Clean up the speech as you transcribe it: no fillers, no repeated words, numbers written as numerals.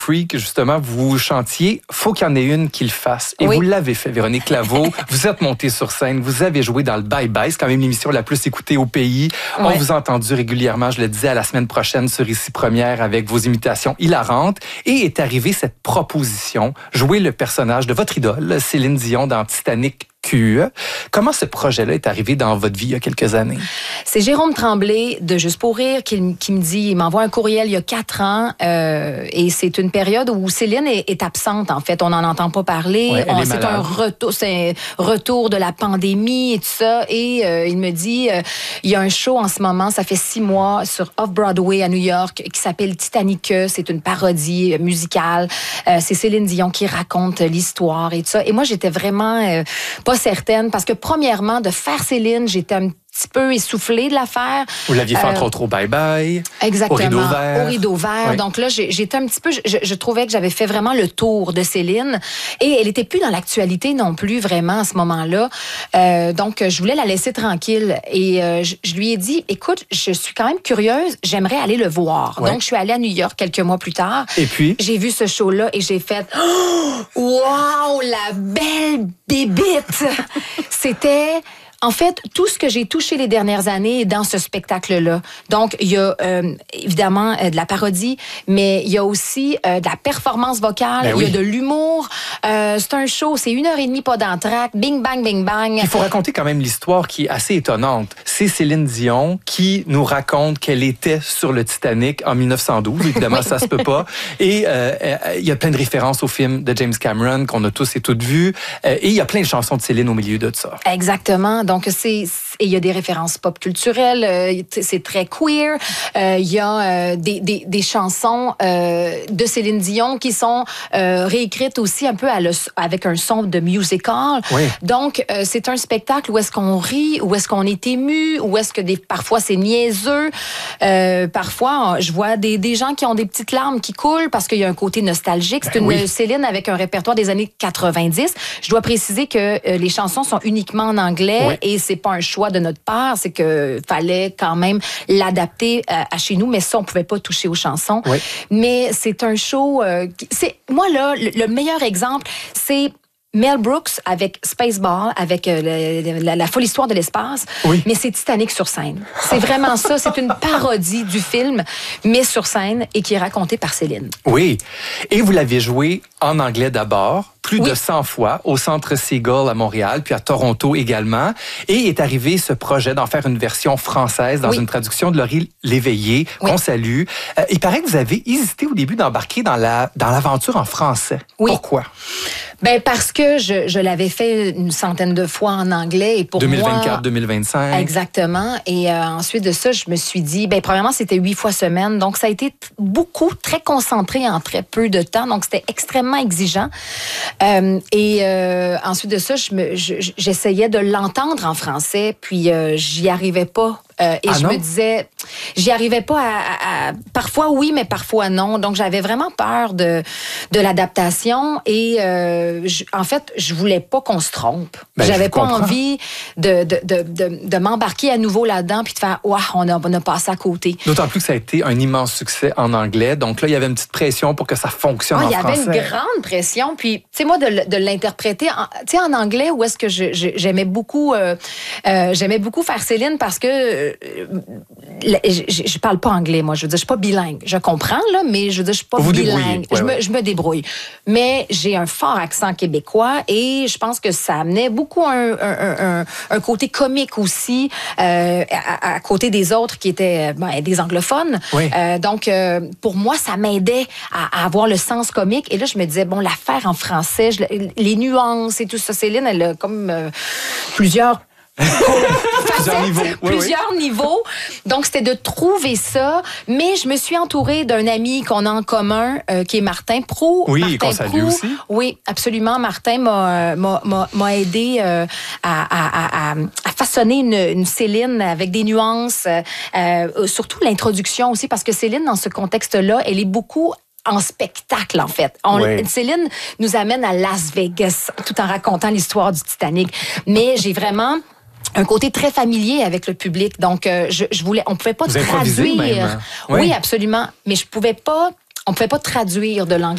Freak, justement, vous chantiez « Faut qu'il y en ait une qui le fasse ». Et vous l'avez fait, Véronique Laveau. Vous êtes montée sur scène, vous avez joué dans le Bye Bye. C'est quand même l'émission la plus écoutée au pays. On vous a entendu régulièrement, je le disais, à la semaine prochaine sur Ici Première avec vos imitations hilarantes. Et est arrivée cette proposition, jouer le personnage de votre idole, Céline Dion, dans Titanic QE. Comment ce projet-là est arrivé dans votre vie il y a quelques années? C'est Jérôme Tremblay de Juste pour rire qui me dit, il m'envoie un courriel il y a 4 ans et c'est une période où Céline est absente en fait. On n'en entend pas parler. C'est un retour de la pandémie et tout ça. Et il me dit, il y a un show en ce moment, ça fait 6 mois sur Off-Broadway à New York qui s'appelle Titanic. C'est une parodie musicale. C'est Céline Dion qui raconte l'histoire et tout ça. Et moi, j'étais vraiment pas certaine parce que premièrement, de faire Céline, j'étais un petit peu essoufflée de l'affaire. Vous l'aviez fait entre autres au Bye Bye. Exactement. Au Rideau Vert. Oui. Donc là, j'étais un petit peu, je trouvais que j'avais fait vraiment le tour de Céline et elle était plus dans l'actualité non plus vraiment à ce moment-là. Donc je voulais la laisser tranquille et je lui ai dit, écoute, je suis quand même curieuse, j'aimerais aller le voir. Ouais. Donc je suis allée à New York quelques mois plus tard. Et puis? J'ai vu ce show-là et j'ai fait, wow, la belle bébite! C'était... En fait, tout ce que j'ai touché les dernières années est dans ce spectacle-là. Donc, il y a évidemment de la parodie, mais il y a aussi de la performance vocale, il y a de l'humour. C'est un show, c'est 1h30, pas d'entracte, bing, bang, bing, bang. Il faut raconter quand même l'histoire qui est assez étonnante. C'est Céline Dion qui nous raconte qu'elle était sur le Titanic en 1912. Évidemment, ça se peut pas. Et il y a plein de références au film de James Cameron qu'on a tous et toutes vus. Et il y a plein de chansons de Céline au milieu de ça. Exactement. Donc, il y a des références pop culturelles, c'est très queer. Il y a des chansons de Céline Dion qui sont réécrites aussi un peu avec un son de musical. Oui. Donc, c'est un spectacle où est-ce qu'on rit, où est-ce qu'on est ému, où est-ce que parfois c'est niaiseux. Parfois, je vois des gens qui ont des petites larmes qui coulent parce qu'il y a un côté nostalgique. C'est une Céline avec un répertoire des années 90. Je dois préciser que les chansons sont uniquement en anglais. Oui. Et c'est pas un choix de notre part, c'est que fallait quand même l'adapter à chez nous, mais ça, on pouvait pas toucher aux chansons. Oui. Mais c'est un show... moi, là, le meilleur exemple, c'est Mel Brooks avec Spaceball, avec la folle histoire de l'espace, mais c'est Titanic sur scène. C'est vraiment ça, c'est une parodie du film, mais sur scène et qui est racontée par Céline. Oui, et vous l'avez joué en anglais d'abord, plus de 100 fois, au Centre Seagull à Montréal, puis à Toronto également, et est arrivé ce projet d'en faire une version française dans une traduction de Laurie Léveillé, qu'on salue. Il paraît que vous avez hésité au début d'embarquer dans l'aventure en français. Oui. Pourquoi? Ben parce que je l'avais fait une centaine de fois en anglais et pour 2024, 2025. Exactement. Et ensuite de ça, je me suis dit, ben premièrement, c'était 8 fois semaine, donc ça a été très concentré en très peu de temps, donc c'était extrêmement exigeant. Ensuite de ça, j'essayais de l'entendre en français, puis j'y arrivais pas. Me disais, j'y arrivais pas parfois oui, mais parfois non. Donc, j'avais vraiment peur de l'adaptation et en fait, je voulais pas qu'on se trompe. J'avais pas envie de m'embarquer à nouveau là-dedans puis de faire, on a passé à côté. D'autant plus que ça a été un immense succès en anglais. Donc là, il y avait une petite pression pour que ça fonctionne en français. Il y avait une grande pression. Puis, tu sais, moi, de l'interpréter en anglais, où est-ce que j'aimais beaucoup faire Céline parce que je parle pas anglais, moi. Je veux dire, je suis pas bilingue. Je comprends, là, mais je veux dire, je suis pas bilingue. Je me débrouille. Mais j'ai un fort accent québécois et je pense que ça amenait beaucoup un côté comique aussi à côté des autres qui étaient des anglophones. Oui. Donc, pour moi, ça m'aidait à avoir le sens comique. Et là, je me disais, la faire en français, les nuances et tout ça. Céline, elle a comme plusieurs plusieurs niveaux. Donc, c'était de trouver ça. Mais je me suis entourée d'un ami qu'on a en commun, qui est Martin Proulx. Oui, qu'on salue aussi. Oui, absolument. Martin m'a aidé à façonner une Céline avec des nuances. Surtout l'introduction aussi, parce que Céline, dans ce contexte-là, elle est beaucoup en spectacle, en fait. Céline nous amène à Las Vegas, tout en racontant l'histoire du Titanic. Mais j'ai vraiment un côté très familier avec le public. Donc, on pouvait pas traduire. Même. Oui, absolument. Mais on pouvait pas traduire de l'anglais